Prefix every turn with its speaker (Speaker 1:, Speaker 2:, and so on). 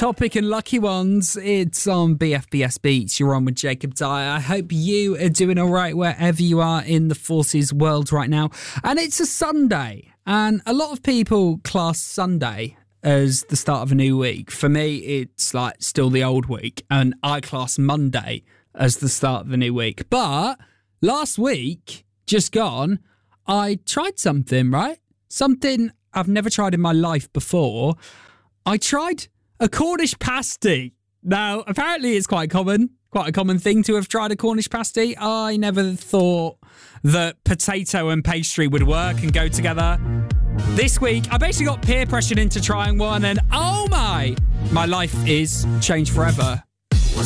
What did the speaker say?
Speaker 1: Topic and Lucky Ones. It's on BFBS Beats. You're on with Jacob Dyer. I hope you are doing all right wherever you are in the Forces world right now. And it's a Sunday. And a lot of people class Sunday as the start of a new week. For me, it's like still the old week. And I class Monday as the start of the new week. But last week, just gone, I tried something, right? Something I've never tried in my life before. I tried a Cornish pasty. Now, apparently it's quite a common thing to have tried a Cornish pasty. I never thought that potato and pastry would work and go together. This week, I basically got peer pressured into trying one, and oh my life is changed forever.